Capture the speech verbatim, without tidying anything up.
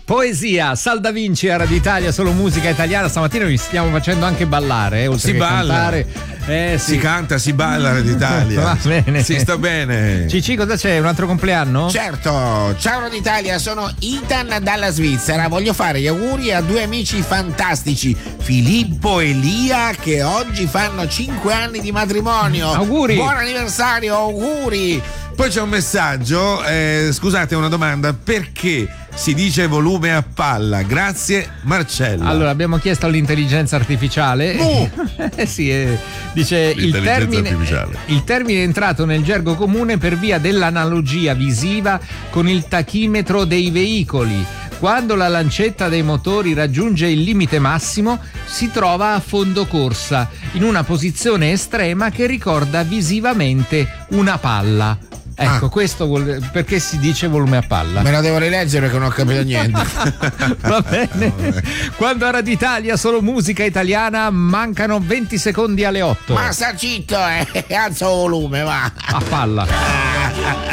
Poesia, Sal da Vinci a Radio Italia, solo musica italiana. Stamattina vi stiamo facendo anche ballare, eh, oltre si che balla. cantare. Eh, sì. Si canta, si balla a Radio Italia. Va bene. Si sta bene. Cici, cosa c'è? Un altro compleanno? Certo, ciao Radio Italia, sono Ethan dalla Svizzera. Voglio fare gli auguri a due amici fantastici, Filippo e Lia, che oggi fanno cinque anni di matrimonio. Auguri! Buon anniversario, auguri! Poi c'è un messaggio, eh, scusate, una domanda, perché si dice volume a palla? Grazie Marcella. Allora, abbiamo chiesto all'intelligenza artificiale. Oh! Eh sì, eh, dice il L'intelligenza termine, artificiale. il termine è entrato nel gergo comune per via dell'analogia visiva con il tachimetro dei veicoli. Quando la lancetta dei motori raggiunge il limite massimo, si trova a fondo corsa, in una posizione estrema che ricorda visivamente una palla. Ecco, Ah. questo vuol, perché si dice volume a palla. Me la devo rileggere perché non ho capito niente. Va bene. Quando a Radio Italia solo musica italiana, mancano venti secondi alle otto. Ma sta zitto, eh, alza il volume, va. A palla.